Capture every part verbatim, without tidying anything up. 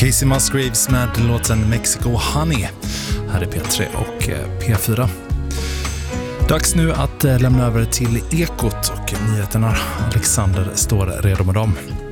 Casey Musgraves med låten Mexico Honey. Här är P tre och P fyra. Dags nu att lämna över till Ekot och nyheterna. Alexander står redo med dem.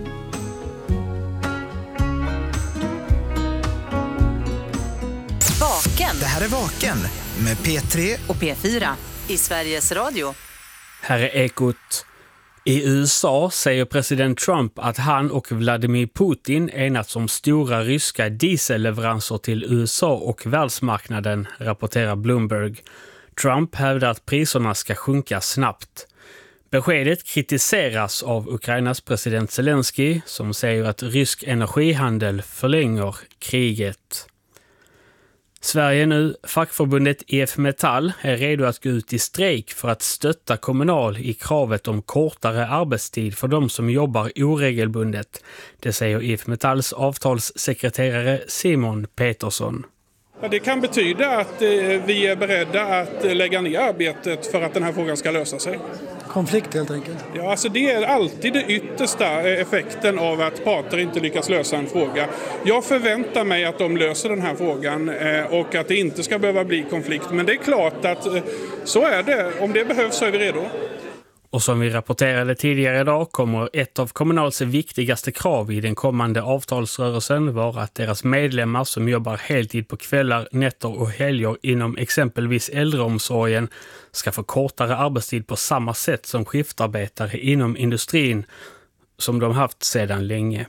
Vaken. Det här är Vaken med P tre och P fyra i Sveriges Radio. Här är Ekot. I U S A säger president Trump att han och Vladimir Putin enats om stora ryska dieselleveranser till U S A och världsmarknaden, rapporterar Bloomberg. Trump hävdar att priserna ska sjunka snabbt. Beskedet kritiseras av Ukrainas president Zelensky som säger att rysk energihandel förlänger kriget. Sverige nu, fackförbundet I F Metall är redo att gå ut i strejk för att stötta Kommunal i kravet om kortare arbetstid för de som jobbar oregelbundet. Det säger I F Metalls avtalssekreterare Simon Petersson. Ja, det kan betyda att eh, vi är beredda att eh, lägga ner arbetet för att den här frågan ska lösa sig. Konflikt helt enkelt. Ja, alltså det är alltid det yttersta effekten av att parter inte lyckas lösa en fråga. Jag förväntar mig att de löser den här frågan eh, och att det inte ska behöva bli konflikt. Men det är klart att eh, så är det. Om det behövs så är vi redo. Och som vi rapporterade tidigare idag kommer ett av Kommunals viktigaste krav i den kommande avtalsrörelsen vara att deras medlemmar som jobbar heltid på kvällar, nätter och helger inom exempelvis äldreomsorgen ska få kortare arbetstid på samma sätt som skiftarbetare inom industrin som de haft sedan länge.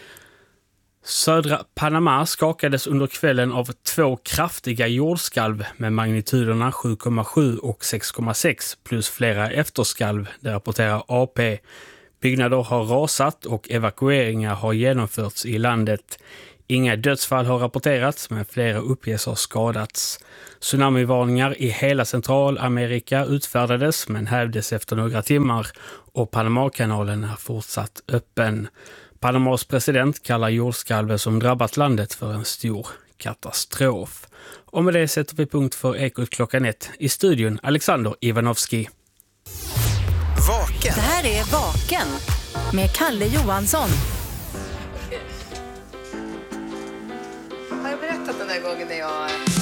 Södra Panama skakades under kvällen av två kraftiga jordskalv med magnituderna sju komma sju och sex komma sex plus flera efterskalv, det rapporterar A P. Byggnader har rasat och evakueringar har genomförts i landet. Inga dödsfall har rapporterats men flera uppges har skadats. Tsunamivarningar i hela Centralamerika utfärdades men hävdes efter några timmar och Panamakanalen är fortsatt öppen. Panamas president kallar jordskalvet som drabbat landet för en stor katastrof. Och med det sätter vi punkt för Ekot klockan ett. I studion Alexander Ivanovski. Vaken. Det här är Vaken med Kalle Johansson. Har jag berättat den där gången när jag